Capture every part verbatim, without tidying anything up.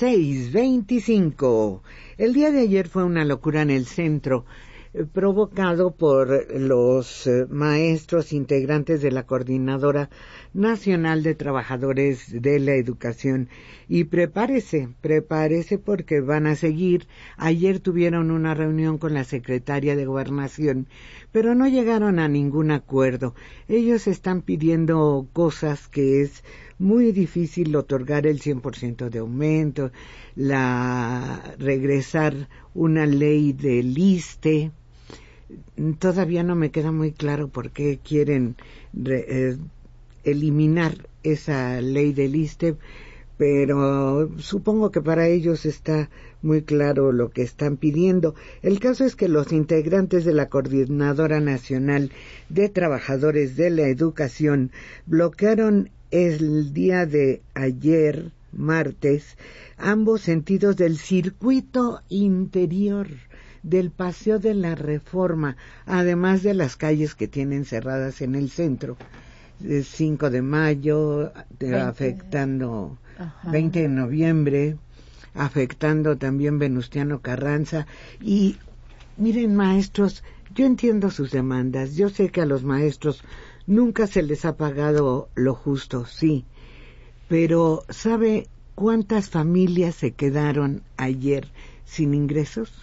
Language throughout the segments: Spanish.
seis veinticinco. El día de ayer fue una locura en el centro, eh, provocado por los eh, maestros integrantes de la Coordinadora Nacional de Trabajadores de la Educación. Y prepárese, prepárese porque van a seguir. Ayer tuvieron una reunión con la secretaria de Gobernación, pero no llegaron a ningún acuerdo. Ellos están pidiendo cosas que es muy difícil otorgar el cien por ciento de aumento, la regresar una ley del ISSSTE. Todavía no me queda muy claro por qué quieren re, eh, eliminar esa ley del ISSSTE, pero supongo que para ellos está muy claro lo que están pidiendo. El caso es que los integrantes de la Coordinadora Nacional de Trabajadores de la Educación bloquearon el día de ayer, martes, ambos sentidos del circuito interior del Paseo de la Reforma, además de las calles que tienen cerradas en el centro. cinco de mayo, veinte. Afectando Ajá. veinte de noviembre, afectando también Venustiano Carranza. Y miren, maestros, yo entiendo sus demandas, yo sé que a los maestros nunca se les ha pagado lo justo, sí, pero ¿sabe cuántas familias se quedaron ayer sin ingresos?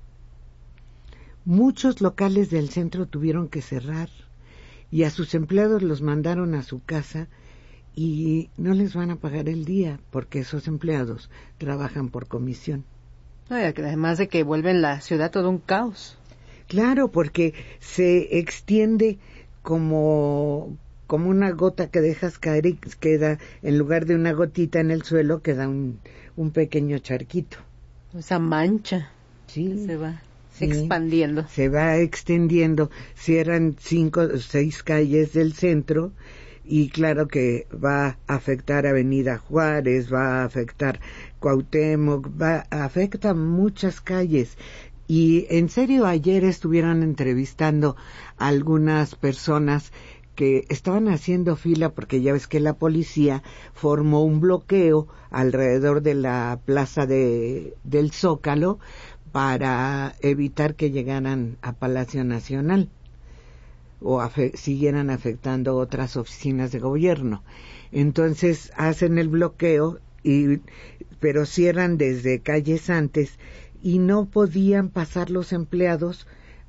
Muchos locales del centro tuvieron que cerrar y a sus empleados los mandaron a su casa y no les van a pagar el día porque esos empleados trabajan por comisión. Además de que vuelven la ciudad todo un caos. Claro, porque se extiende como, como una gota que dejas caer y queda, en lugar de una gotita en el suelo, queda un, un pequeño charquito. Esa mancha sí, que se va sí, expandiendo. Se va extendiendo. Cierran cinco o seis calles del centro y claro que va a afectar Avenida Juárez, va a afectar Cuauhtémoc, va afecta muchas calles. Y en serio, ayer estuvieron entrevistando a algunas personas que estaban haciendo fila porque ya ves que la policía formó un bloqueo alrededor de la plaza de, del Zócalo para evitar que llegaran a Palacio Nacional o afe- siguieran afectando otras oficinas de gobierno. Entonces hacen el bloqueo, y, pero cierran desde calles antes y no podían pasar los empleados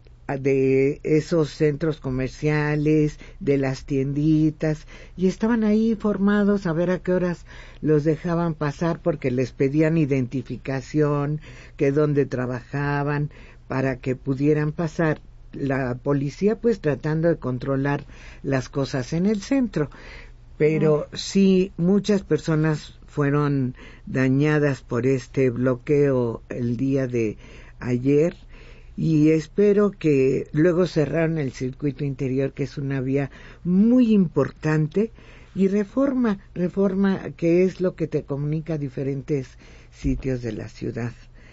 de esos centros comerciales, de las tienditas, y estaban ahí formados a ver a qué horas los dejaban pasar porque les pedían identificación, que dónde trabajaban, para que pudieran pasar. La policía pues tratando de controlar las cosas en el centro, pero sí muchas personas fueron dañadas por este bloqueo el día de ayer. Y espero que luego cerraron el circuito interior, que es una vía muy importante, y reforma, reforma que es lo que te comunica a diferentes sitios de la ciudad.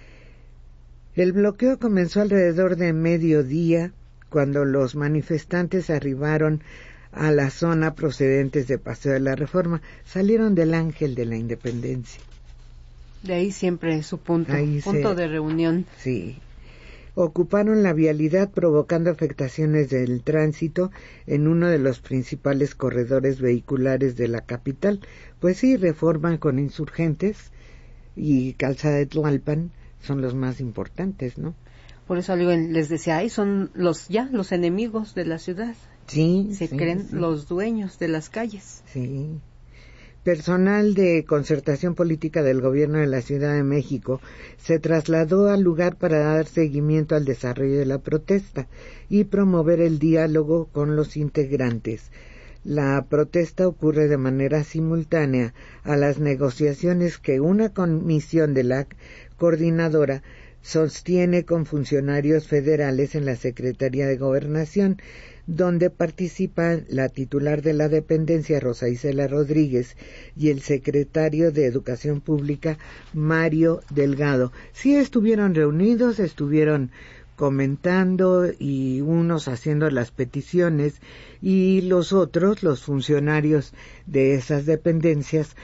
El bloqueo comenzó alrededor de mediodía, cuando los manifestantes arribaron a la zona procedentes de Paseo de la Reforma. Salieron del Ángel de la Independencia. De ahí siempre es su punto, ahí punto se, de reunión. Sí. Ocuparon la vialidad provocando afectaciones del tránsito en uno de los principales corredores vehiculares de la capital. Pues sí, Reforma con Insurgentes y Calzada de Tlalpan son los más importantes, ¿no? Por eso alguien les decía, ay, son los ya los enemigos de la ciudad. Sí. Se sí, creen sí. los dueños de las calles. Sí. Personal de concertación política del gobierno de la Ciudad de México se trasladó al lugar para dar seguimiento al desarrollo de la protesta y promover el diálogo con los integrantes. La protesta ocurre de manera simultánea a las negociaciones que una comisión de la coordinadora sostiene con funcionarios federales en la Secretaría de Gobernación, donde participan la titular de la dependencia, Rosa Isela Rodríguez, y el secretario de Educación Pública, Mario Delgado. Sí estuvieron reunidos, estuvieron comentando y unos haciendo las peticiones y los otros, los funcionarios de esas dependencias,